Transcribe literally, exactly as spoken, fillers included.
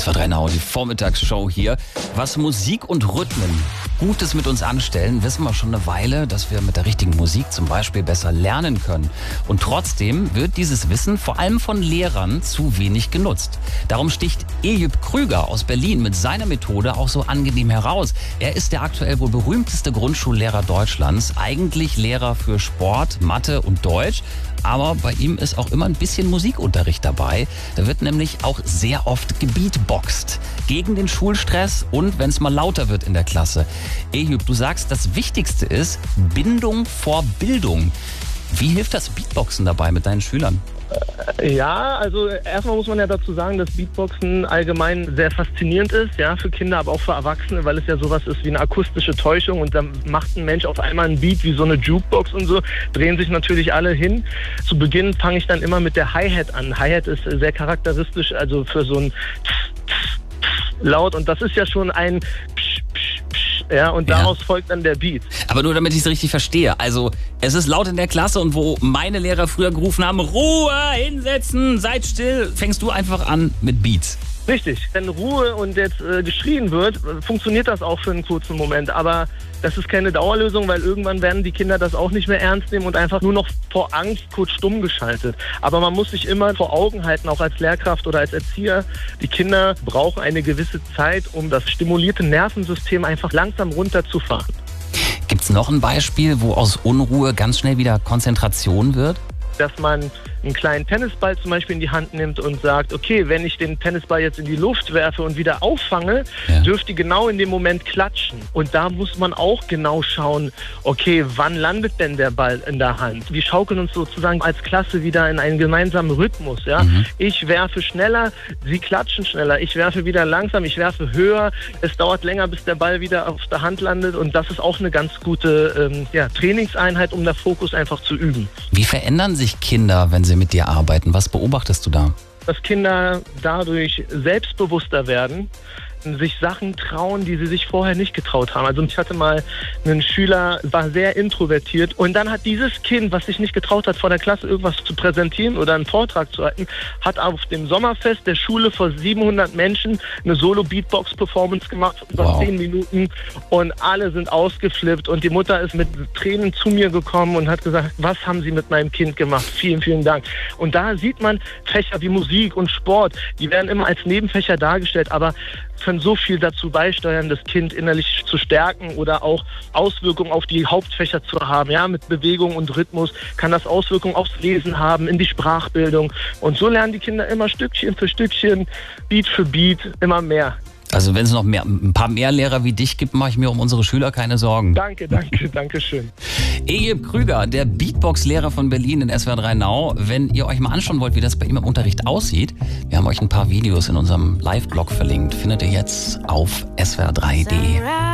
S W R drei Now, die Vormittagsshow hier. Was Musik und Rhythmen Gutes mit uns anstellen, wissen wir schon eine Weile, dass wir mit der richtigen Musik zum Beispiel besser lernen können. Und trotzdem wird dieses Wissen vor allem von Lehrern zu wenig genutzt. Darum sticht Eyüp Krüger aus Berlin mit seiner Methode auch so angenehm heraus. Er ist der aktuell wohl berühmteste Grundschullehrer Deutschlands, eigentlich Lehrer für Sport, Mathe und Deutsch. Aber bei ihm ist auch immer ein bisschen Musikunterricht dabei. Da wird nämlich auch sehr oft gebeatboxt. Gegen den Schulstress und wenn es mal lauter wird in der Klasse. Eyüp, du sagst, das Wichtigste ist Bindung vor Bildung. Wie hilft das Beatboxen dabei mit deinen Schülern? Ja, also erstmal muss man ja dazu sagen, dass Beatboxen allgemein sehr faszinierend ist, ja, für Kinder, aber auch für Erwachsene, weil es ja sowas ist wie eine akustische Täuschung und dann macht ein Mensch auf einmal einen Beat wie so eine Jukebox und so, drehen sich natürlich alle hin. Zu Beginn fange ich dann immer mit der Hi-Hat an. Hi-Hat ist sehr charakteristisch, also für so ein Laut und das ist ja schon ein Psch, Psch, Psch, ja, und daraus ja. folgt dann der Beat. Aber nur damit ich es richtig verstehe, also es ist laut in der Klasse und wo meine Lehrer früher gerufen haben, Ruhe, hinsetzen, seid still, fängst du einfach an mit Beats. Richtig, wenn Ruhe und jetzt äh, geschrien wird, funktioniert das auch für einen kurzen Moment, aber das ist keine Dauerlösung, weil irgendwann werden die Kinder das auch nicht mehr ernst nehmen und einfach nur noch vor Angst kurz stumm geschaltet. Aber man muss sich immer vor Augen halten, auch als Lehrkraft oder als Erzieher, die Kinder brauchen eine gewisse Zeit, um das stimulierte Nervensystem einfach langsam runterzufahren. Gibt's noch ein Beispiel, wo aus Unruhe ganz schnell wieder Konzentration wird? Dass man einen kleinen Tennisball zum Beispiel in die Hand nimmt und sagt, okay, wenn ich den Tennisball jetzt in die Luft werfe und wieder auffange, ja. dürfte genau in dem Moment klatschen. Und da muss man auch genau schauen, okay, wann landet denn der Ball in der Hand? Wir schaukeln uns sozusagen als Klasse wieder in einen gemeinsamen Rhythmus. Ja? Mhm. Ich werfe schneller, sie klatschen schneller, ich werfe wieder langsam, ich werfe höher. Es dauert länger, bis der Ball wieder auf der Hand landet und das ist auch eine ganz gute ähm, ja, Trainingseinheit, um den Fokus einfach zu üben. Wie verändern sich Kinder, wenn sie mit dir arbeiten? Was beobachtest du da? Dass Kinder dadurch selbstbewusster werden, sich Sachen trauen, die sie sich vorher nicht getraut haben. Also ich hatte mal einen Schüler, war sehr introvertiert und dann hat dieses Kind, was sich nicht getraut hat, vor der Klasse irgendwas zu präsentieren oder einen Vortrag zu halten, hat auf dem Sommerfest der Schule vor siebenhundert Menschen eine Solo-Beatbox-Performance gemacht, über wow. zehn Minuten und alle sind ausgeflippt und die Mutter ist mit Tränen zu mir gekommen und hat gesagt, was haben Sie mit meinem Kind gemacht? Vielen, vielen Dank. Und da sieht man Fächer wie Musik und Sport, die werden immer als Nebenfächer dargestellt, aber können so viel dazu beisteuern, das Kind innerlich zu stärken oder auch Auswirkungen auf die Hauptfächer zu haben. Ja, mit Bewegung und Rhythmus kann das Auswirkungen aufs Lesen haben, in die Sprachbildung. Und so lernen die Kinder immer Stückchen für Stückchen, Beat für Beat, immer mehr. Also wenn es noch mehr, ein paar mehr Lehrer wie dich gibt, mache ich mir um unsere Schüler keine Sorgen. Danke, danke, danke schön. Eyüp Krüger, der Beatbox-Lehrer von Berlin in S W R drei Now. Wenn ihr euch mal anschauen wollt, wie das bei ihm im Unterricht aussieht, wir haben euch ein paar Videos in unserem Live-Blog verlinkt. Findet ihr jetzt auf S W R drei punkt de.